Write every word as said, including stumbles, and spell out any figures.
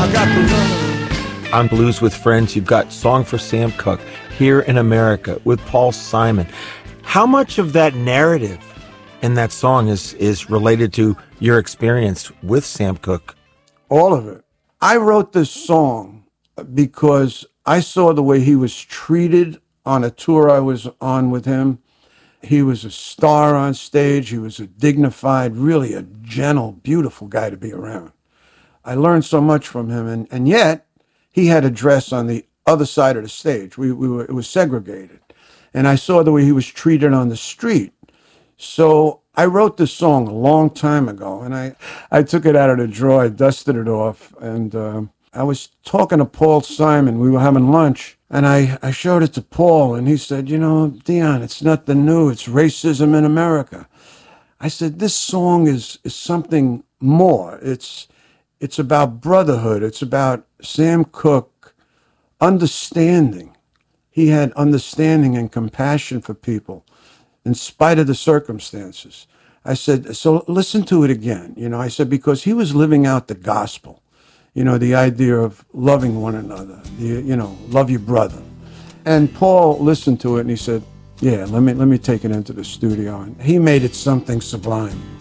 I got the love. On Blues with Friends, you've got Song for Sam Cooke, Here in America with Paul Simon. How much of that narrative in that song is, is related to your experience with Sam Cooke? All of it. I wrote this song because I saw the way he was treated on a tour I was on with him. He was a star on stage. He was a dignified, really a gentle, beautiful guy to be around. I learned so much from him, and, and yet he had a dress on the other side of the stage. We, we were, it was segregated. And I saw the way he was treated on the street. So I wrote this song a long time ago, and I, I took it out of the drawer, I dusted it off, and uh, I was talking to Paul Simon. We were having lunch, and I, I showed it to Paul, and he said, you know, Dion, it's nothing new. It's racism in America. I said, this song is, is something more. It's, it's about brotherhood. It's about Sam Cooke understanding. He had understanding and compassion for people in spite of the circumstances. I said, so listen to it again. You know, I said, because he was living out the gospel, you know, the idea of loving one another, you, you know, love your brother. And Paul listened to it and he said, yeah, let me, let me take it into the studio. And he made it something sublime.